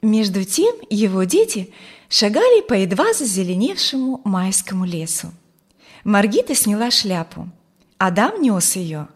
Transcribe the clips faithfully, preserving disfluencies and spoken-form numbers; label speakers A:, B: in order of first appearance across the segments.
A: Между тем его дети шагали по едва зазеленевшему майскому лесу. Маргита сняла шляпу. Адам нес ее.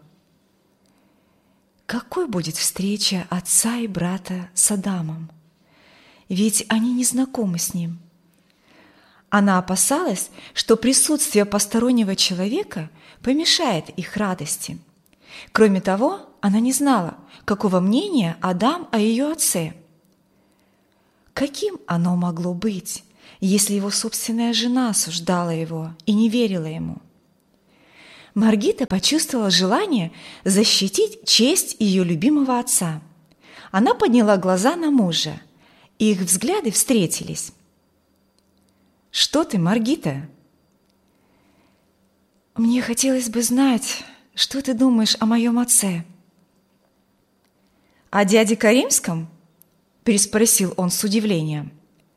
A: Какой будет встреча отца и брата с Адамом? Ведь они не знакомы с ним. Она опасалась, что присутствие постороннего человека помешает их радости. Кроме того, она не знала, какого мнения Адам о ее отце. Каким оно могло быть, если его собственная жена осуждала его и не верила ему? Маргита почувствовала желание защитить честь ее любимого отца. Она подняла глаза на мужа, и их взгляды встретились. «Что ты, Маргита?» «Мне хотелось бы знать, что ты думаешь о моем отце». «О дяде Каримском?» – переспросил он с удивлением.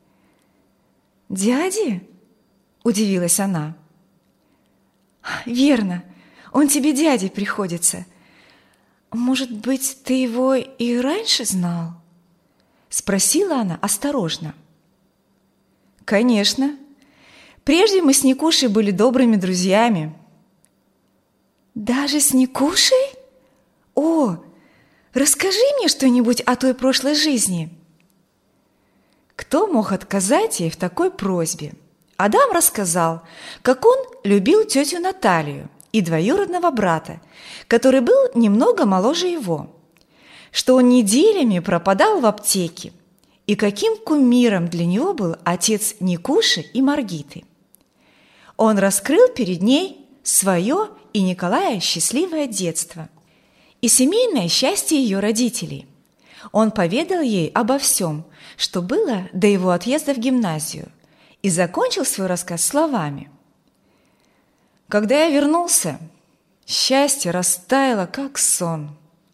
A: «Дяде?» – удивилась она. «Верно, он тебе дядей приходится. Может быть, ты его и раньше знал?» – спросила она осторожно. «Конечно. Прежде мы с Никушей были добрыми друзьями». «Даже с Никушей? О, расскажи мне что-нибудь о той прошлой жизни». Кто мог отказать ей в такой просьбе? Адам рассказал, как он любил тетю Наталью и двоюродного брата, который был немного моложе его, что он неделями пропадал в аптеке, и каким кумиром для него был отец Никуши и Маргиты. Он раскрыл перед ней свое и Николая счастливое детство и семейное счастье ее родителей. Он поведал ей обо всем, что было до его отъезда в гимназию, и закончил свой рассказ словами. «Когда я вернулся, счастье растаяло, как сон.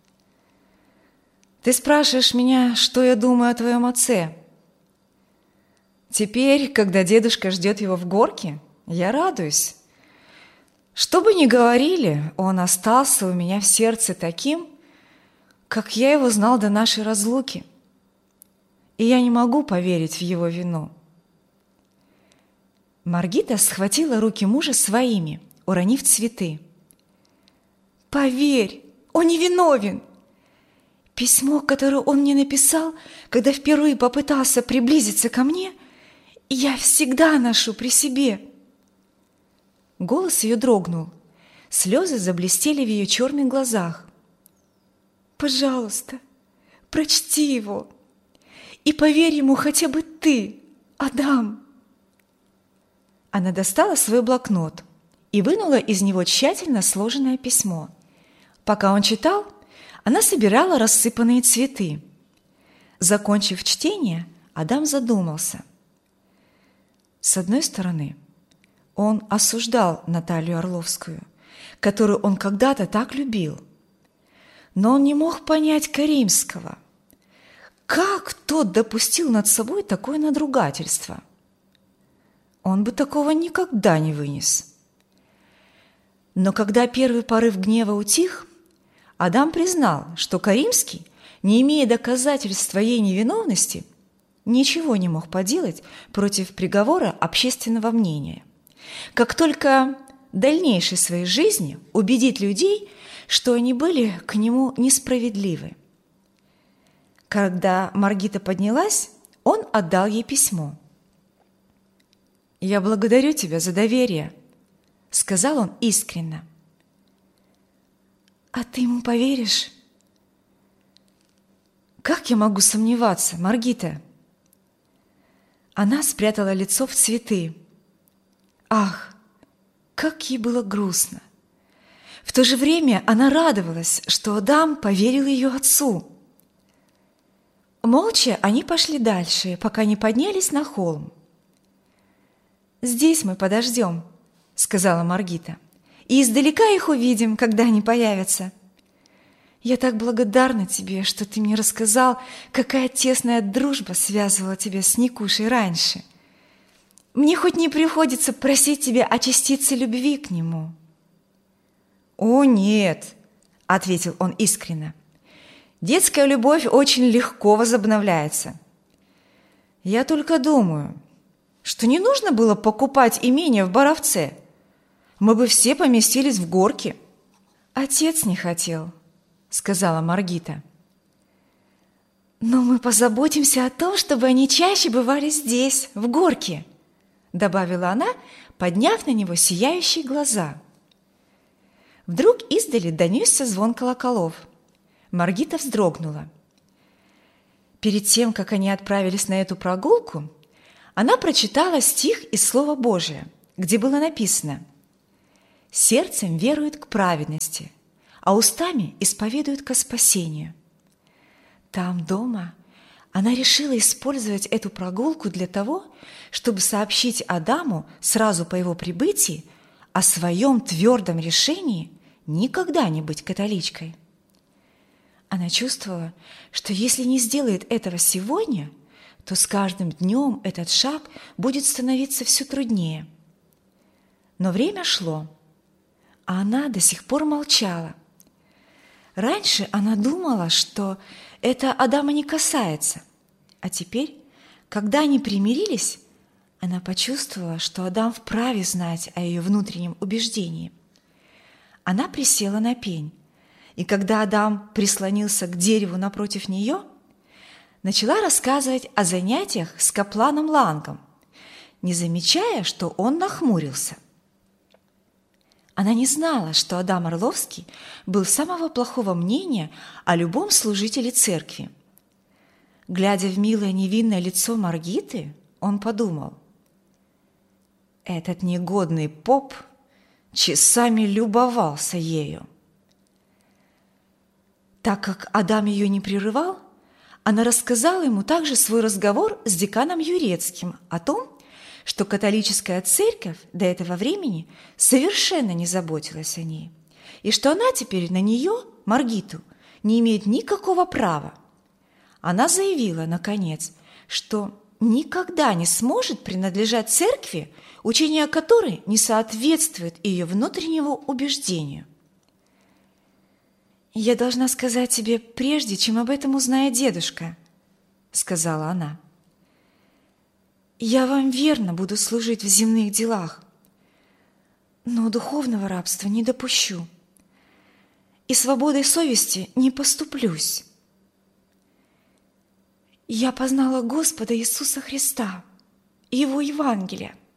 A: Ты спрашиваешь меня, что я думаю о твоем отце. Теперь, когда дедушка ждет его в горке, я радуюсь. Что бы ни говорили, он остался у меня в сердце таким, как я его знал до нашей разлуки, и я не могу поверить в его вину». Маргита схватила руки мужа своими, уронив цветы. «Поверь, он невиновен. Письмо, которое он мне написал, когда впервые попытался приблизиться ко мне, я всегда ношу при себе». Голос ее дрогнул, слезы заблестели в ее черных глазах. «Пожалуйста, прочти его, и поверь ему хотя бы ты, Адам». Она достала свой блокнот и вынула из него тщательно сложенное письмо. Пока он читал, она собирала рассыпанные цветы. Закончив чтение, Адам задумался. С одной стороны, он осуждал Наталью Орловскую, которую он когда-то так любил. Но он не мог понять Каримского. Как тот допустил над собой такое надругательство? Он бы такого никогда не вынес. Но когда первый порыв гнева утих, Адам признал, что Каримский, не имея доказательств своей невиновности, ничего не мог поделать против приговора общественного мнения. Как только в дальнейшей своей жизни убедить людей, что они были к нему несправедливы. Когда Маргита поднялась, он отдал ей письмо. «Я благодарю тебя за доверие», — сказал он искренне. «А ты ему поверишь?» «Как я могу сомневаться, Маргита?» Она спрятала лицо в цветы. Ах, как ей было грустно! В то же время она радовалась, что Адам поверил ее отцу. Молча они пошли дальше, пока не поднялись на холм. «Здесь мы подождем», — сказала Маргита, «и издалека их увидим, когда они появятся. Я так благодарна тебе, что ты мне рассказал, какая тесная дружба связывала тебя с Никушей раньше. Мне хоть не приходится просить тебя о частице любви к нему». «О, нет», — ответил он искренне, «детская любовь очень легко возобновляется. Я только думаю, что не нужно было покупать имение в Боровце. Мы бы все поместились в Горке. Отец не хотел, сказала Маргита. Но мы позаботимся о том, чтобы они чаще бывали здесь, в Горке, добавила она, подняв на него сияющие глаза. Вдруг издали донесся звон колоколов. Маргита вздрогнула. Перед тем, как они отправились на эту прогулку, она прочитала стих из Слова Божия, где было написано: «Сердцем веруют к праведности, а устами исповедуют ко спасению». Там, дома, она решила использовать эту прогулку для того, чтобы сообщить Адаму сразу по его прибытии о своем твердом решении никогда не быть католичкой. Она чувствовала, что если не сделает этого сегодня, то с каждым днем этот шаг будет становиться все труднее. Но время шло, а она до сих пор молчала. Раньше она думала, что это Адама не касается, а теперь, когда они примирились, она почувствовала, что Адам вправе знать о ее внутреннем убеждении. Она присела на пень, и когда Адам прислонился к дереву напротив нее, начала рассказывать о занятиях с капланом Лангом, не замечая, что он нахмурился. Она не знала, что Адам Орловский был самого плохого мнения о любом служителе церкви. Глядя в милое невинное лицо Маргиты, он подумал: «Этот негодный поп часами любовался ею». Так как Адам ее не прерывал, она рассказала ему также свой разговор с деканом Юрецким о том, что католическая церковь до этого времени совершенно не заботилась о ней, и что она теперь на нее, Маргиту, не имеет никакого права. Она заявила, наконец, что никогда не сможет принадлежать церкви, учение которой не соответствует ее внутреннему убеждению. «Я должна сказать тебе, прежде чем об этом узнает дедушка», — сказала она. «Я вам верно буду служить в земных делах, но духовного рабства не допущу и свободой совести не поступлюсь. Я познала Господа Иисуса Христа и Его Евангелие,